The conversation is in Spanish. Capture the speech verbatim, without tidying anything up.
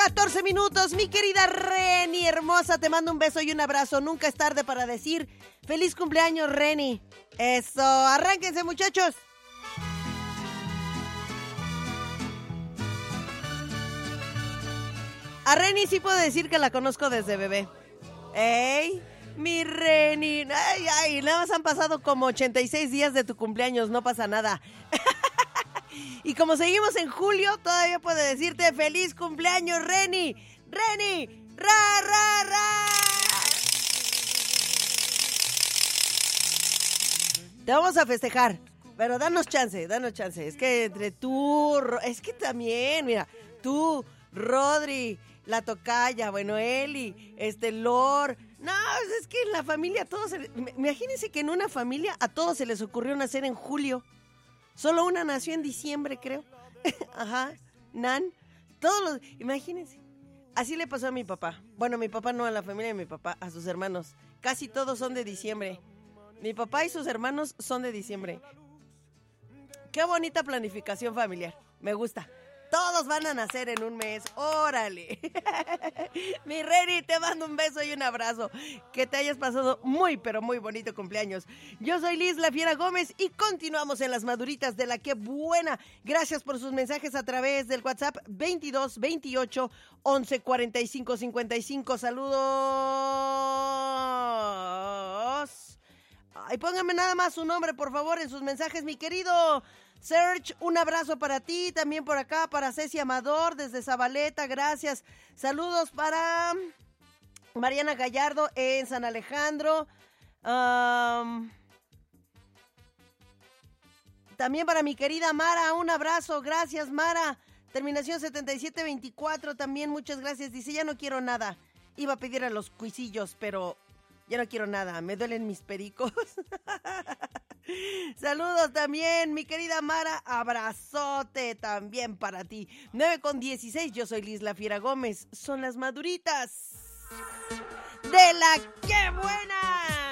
catorce minutos, mi querida Reni hermosa, te mando un beso y un abrazo. Nunca es tarde para decir feliz cumpleaños, Reni. Eso, arránquense, muchachos. A Reni sí puedo decir que la conozco desde bebé. ¡Ey! Mi Reni. Ay, ay, nada más han pasado como ochenta y seis días de tu cumpleaños, no pasa nada. Y como seguimos en julio, todavía puedo decirte feliz cumpleaños, Reni. Reni, ra, ra, ra. Te vamos a festejar, pero danos chance, danos chance. Es que entre tú, es que también, mira, tú, Rodri, la tocaya, bueno, Eli, este, Lor. No, es que en la familia todos, se, imagínense que en una familia a todos se les ocurrió nacer en julio. Solo una nació en diciembre, creo. Ajá, Nan. Todos los, imagínense. Así le pasó a mi papá. Bueno, mi papá no, a la familia de mi papá, a sus hermanos. Casi todos son de diciembre. Mi papá y sus hermanos son de diciembre. Qué bonita planificación familiar. Me gusta. Todos van a nacer en un mes. ¡Órale! Mi Reni, te mando un beso y un abrazo. Que te hayas pasado muy, pero muy bonito cumpleaños. Yo soy Liz La Fiera Gómez y continuamos en las maduritas de la que buena. Gracias por sus mensajes a través del WhatsApp veintidós veintiocho once cuarenta y cinco cincuenta y cinco. Saludos. Ay, pónganme nada más su nombre, por favor, en sus mensajes, mi querido Serge, un abrazo para ti, también por acá, para Ceci Amador, desde Zabaleta, gracias. Saludos para Mariana Gallardo en San Alejandro. Um, también para mi querida Mara, un abrazo, gracias Mara. Terminación setenta y siete veinticuatro, también muchas gracias. Dice, ya no quiero nada. Iba a pedir a los cuisillos, pero ya no quiero nada, me duelen mis pericos. Saludos también, mi querida Mara, abrazote también para ti. nueve con dieciséis, yo soy Liz La Fiera Gómez, son las maduritas de la que buena.